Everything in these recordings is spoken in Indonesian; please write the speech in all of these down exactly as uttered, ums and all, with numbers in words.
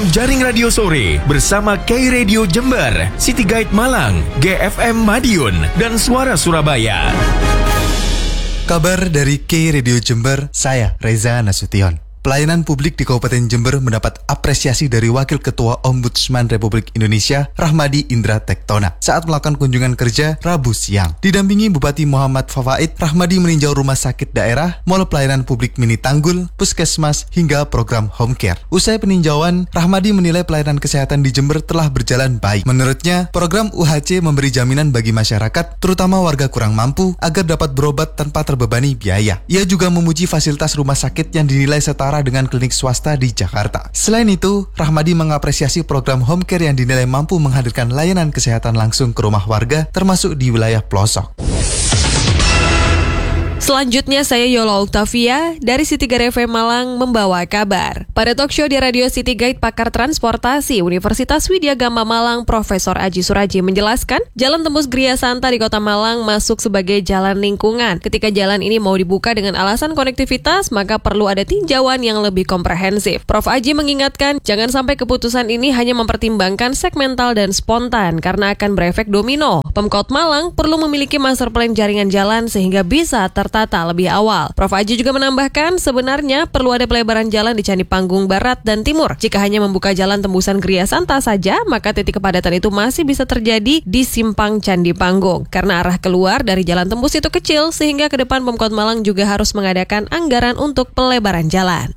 Jaring Radio Sore bersama K Radio Jember, City Guide Malang, G F M Madiun, dan Suara Surabaya. Kabar dari K Radio Jember, saya Reza Nasution. Pelayanan publik di Kabupaten Jember mendapat apresiasi dari Wakil Ketua Ombudsman Republik Indonesia, Rahmadi Indra Tektona, saat melakukan kunjungan kerja Rabu siang. Didampingi Bupati Muhammad Fawaid, Rahmadi meninjau rumah sakit daerah, mall pelayanan publik mini Tanggul, puskesmas, hingga program home care. Usai peninjauan, Rahmadi menilai pelayanan kesehatan di Jember telah berjalan baik. Menurutnya, program U H C memberi jaminan bagi masyarakat, terutama warga kurang mampu, agar dapat berobat tanpa terbebani biaya. Ia juga memuji fasilitas rumah sakit yang dinilai setara dengan klinik swasta di Jakarta. Selain itu, Rahmadi mengapresiasi program home care yang dinilai mampu menghadirkan layanan kesehatan langsung ke rumah warga, termasuk di wilayah pelosok. Selanjutnya saya Yola Oktavia dari City Guide F M Malang membawa kabar. Pada talk show di Radio City Guide, pakar transportasi Universitas Widya Gama Malang Profesor Aji Suraji menjelaskan, Jalan Tembus Gria Santa di Kota Malang masuk sebagai jalan lingkungan. Ketika jalan ini mau dibuka dengan alasan konektivitas, maka perlu ada tinjauan yang lebih komprehensif. Prof Aji mengingatkan, jangan sampai keputusan ini hanya mempertimbangkan segmental dan spontan karena akan berefek domino. Pemkot Malang perlu memiliki master plan jaringan jalan sehingga bisa ter tata lebih awal. Prof Aji juga menambahkan, sebenarnya perlu ada pelebaran jalan di Candi Panggung Barat dan Timur. Jika hanya membuka jalan tembusan Gria Santa saja, maka titik kepadatan itu masih bisa terjadi di simpang Candi Panggung. Karena arah keluar dari jalan tembus itu kecil, sehingga ke depan Pemkot Malang juga harus mengadakan anggaran untuk pelebaran jalan.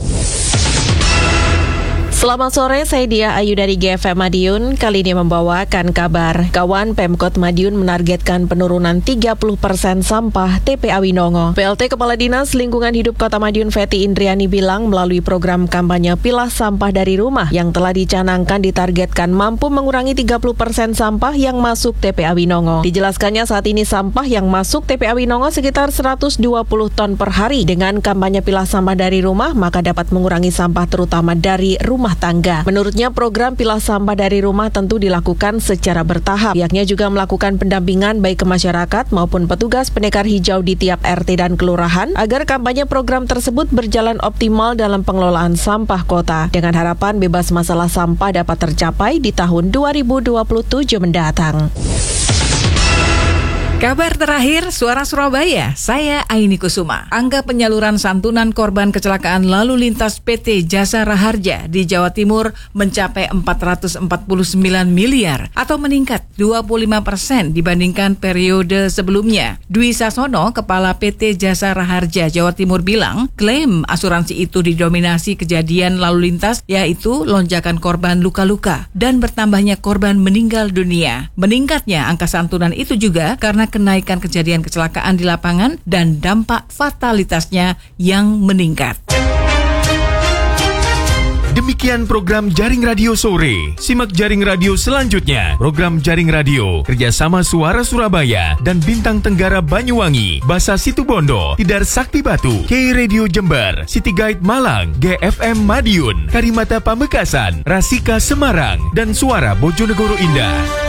Selamat sore, saya Dia Ayu dari G F M Madiun. Kali ini membawakan kabar. Kawan Pemkot Madiun menargetkan penurunan tiga puluh persen sampah T P A Winongo. P L T Kepala Dinas Lingkungan Hidup Kota Madiun Feti Indriani bilang melalui program kampanye Pilah Sampah dari Rumah yang telah dicanangkan ditargetkan mampu mengurangi tiga puluh persen sampah yang masuk T P A Winongo. Dijelaskannya saat ini sampah yang masuk T P A Winongo sekitar seratus dua puluh ton per hari. Dengan kampanye Pilah Sampah dari Rumah, maka dapat mengurangi sampah terutama dari rumah tangga. Menurutnya program Pilah Sampah dari Rumah tentu dilakukan secara bertahap. Pihaknya juga melakukan pendampingan baik ke masyarakat maupun petugas penekar hijau di tiap R T dan kelurahan agar kampanye program tersebut berjalan optimal dalam pengelolaan sampah kota dengan harapan bebas masalah sampah dapat tercapai di tahun dua ribu dua puluh tujuh mendatang. Kabar terakhir, Suara Surabaya, saya Aini Kusuma. Angka penyaluran santunan korban kecelakaan lalu lintas P T Jasa Raharja di Jawa Timur mencapai empat ratus empat puluh sembilan miliar atau meningkat dua puluh lima persen dibandingkan periode sebelumnya. Dwi Sasono, Kepala P T Jasa Raharja Jawa Timur bilang, klaim asuransi itu didominasi kejadian lalu lintas yaitu lonjakan korban luka-luka dan bertambahnya korban meninggal dunia. Meningkatnya angka santunan itu juga karena kenaikan kejadian kecelakaan di lapangan dan dampak fatalitasnya yang meningkat. Demikian program Jaring Radio Sore. Simak Jaring Radio selanjutnya. Program Jaring Radio kerjasama Suara Surabaya dan Bintang Tenggara Banyuwangi, Basa Situbondo, Tidar Sakti Batu, K Radio Jember, City Guide Malang, G F M Madiun, Karimata Pamekasan, Rasika Semarang, dan Suara Bojonegoro Indah.